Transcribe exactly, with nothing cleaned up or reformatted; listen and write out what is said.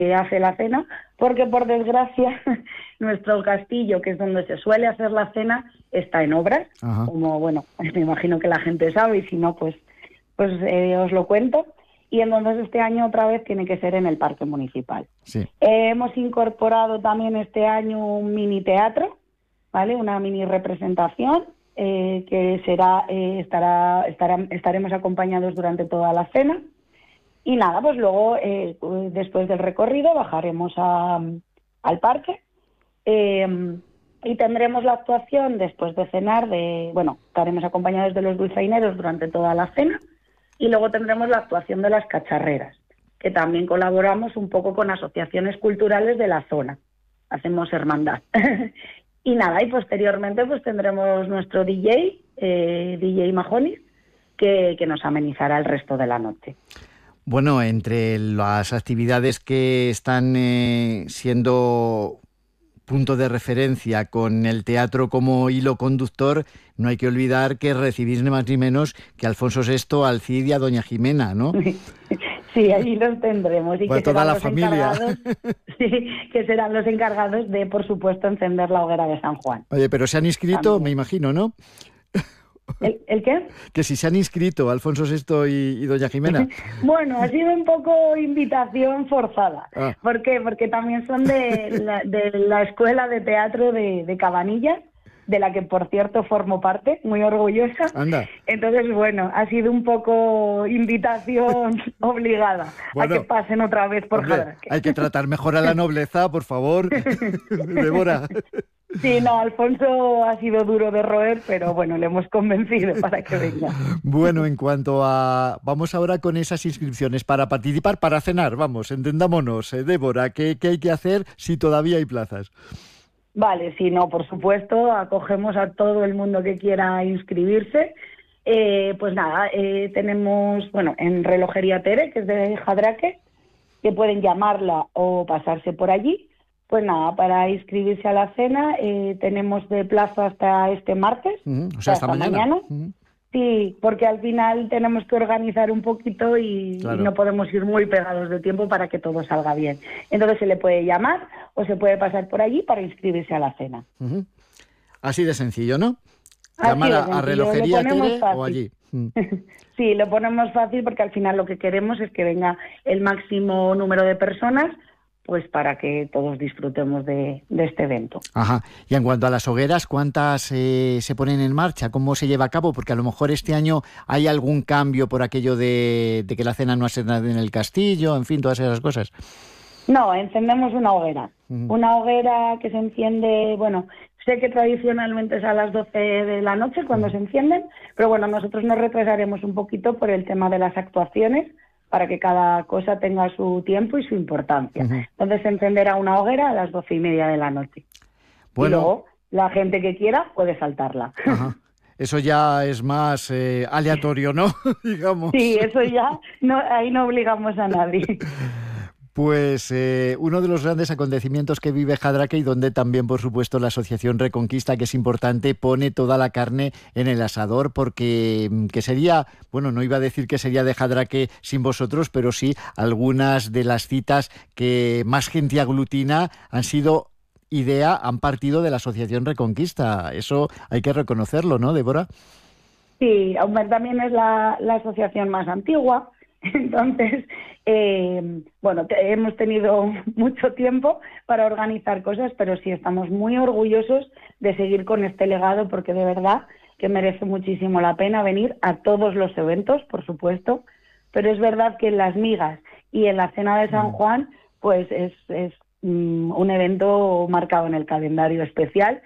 que hace la cena, porque por desgracia nuestro castillo, que es donde se suele hacer la cena, está en obras, Ajá. como, bueno, me imagino que la gente sabe, y si no, pues, pues eh, os lo cuento. Y entonces este año otra vez tiene que ser en el Parque Municipal. Sí. Eh, hemos incorporado también este año un mini teatro, ¿vale? Una mini representación eh, que será, eh, estará, estará, estaremos acompañados durante toda la cena. Y nada, pues luego, eh, después del recorrido, bajaremos a, al parque eh, y tendremos la actuación después de cenar, de, bueno, estaremos acompañados de los dulzaineros durante toda la cena, y luego tendremos la actuación de las cacharreras, que también colaboramos un poco con asociaciones culturales de la zona. Hacemos hermandad. Y nada, y posteriormente pues tendremos nuestro D J, eh, D J Majonis, que, que nos amenizará el resto de la noche. Bueno, entre las actividades que están eh, siendo punto de referencia con el teatro como hilo conductor, no hay que olvidar que recibís ni más ni menos que Alfonso sexto, al Cid y a Doña Jimena, ¿no? Sí, allí los tendremos. Y bueno, que toda serán la los familia. encargados, sí, que serán los encargados de, por supuesto, encender la hoguera de San Juan. Oye, pero se han inscrito, También. me imagino, ¿no? ¿El, ¿El qué? Que si se han inscrito Alfonso sexto y, y Doña Jimena. Bueno, ha sido un poco invitación forzada. Ah. ¿Por qué? Porque también son de la, de la Escuela de Teatro de, de Cabanillas, de la que, por cierto, formo parte, muy orgullosa. Anda. Entonces, bueno, ha sido un poco invitación obligada Bueno, a que pasen otra vez por hombre, Jadraque. hay que tratar mejor a la nobleza, por favor. Débora. Sí, no, Alfonso ha sido duro de roer, pero bueno, le hemos convencido para que venga. Bueno, en cuanto a... Vamos ahora con esas inscripciones para participar, para cenar, vamos, entendámonos. Eh, Débora, ¿qué, ¿qué hay que hacer si todavía hay plazas? Vale, sí, no, por supuesto, acogemos a todo el mundo que quiera inscribirse. Eh, pues nada, eh, tenemos, bueno, en Relojería Tere, que es de Jadraque, que pueden llamarla o pasarse por allí. Pues nada, para inscribirse a la cena eh, tenemos de plazo hasta este martes, Uh-huh. O sea, hasta, hasta mañana. mañana. Uh-huh. Sí, porque al final tenemos que organizar un poquito y, Claro. y no podemos ir muy pegados de tiempo para que todo salga bien. Entonces se le puede llamar o se puede pasar por allí para inscribirse a la cena. Uh-huh. Así de sencillo, ¿no? Así Llamar de a, a sencillo, Relojería lo ponemos Tere fácil. o allí. Uh. Sí, lo ponemos fácil porque al final lo que queremos es que venga el máximo número de personas, pues para que todos disfrutemos de, de este evento. Ajá. Y en cuanto a las hogueras, ¿cuántas eh, se ponen en marcha? ¿Cómo se lleva a cabo? Porque a lo mejor este año hay algún cambio por aquello de, de que la cena no se hace en el castillo, en fin, todas esas cosas. No, encendemos una hoguera. Uh-huh. Una hoguera que se enciende, bueno, sé que tradicionalmente es a las doce de la noche cuando uh-huh. se encienden, pero bueno, nosotros nos retrasaremos un poquito por el tema de las actuaciones, para que cada cosa tenga su tiempo y su importancia. Uh-huh. Entonces se encenderá una hoguera a las doce y media de la noche. Bueno. Y luego la gente que quiera puede saltarla. Ajá. Eso ya es más eh, aleatorio, ¿no? Digamos. Sí, eso ya, no, ahí no obligamos a nadie. Pues eh, uno de los grandes acontecimientos que vive Jadraque y donde también, por supuesto, la Asociación Reconquista, que es importante, pone toda la carne en el asador porque que sería, bueno, no iba a decir que sería de Jadraque sin vosotros, pero sí algunas de las citas que más gente aglutina han sido idea, han partido de la Asociación Reconquista. Eso hay que reconocerlo, ¿no, Débora? Sí, también es la, la asociación más antigua. Entonces, eh, bueno, te, hemos tenido mucho tiempo para organizar cosas, pero sí estamos muy orgullosos de seguir con este legado porque de verdad que merece muchísimo la pena venir a todos los eventos, por supuesto, pero es verdad que en las migas y en la cena de San Juan, pues es, es um, un evento marcado en el calendario especial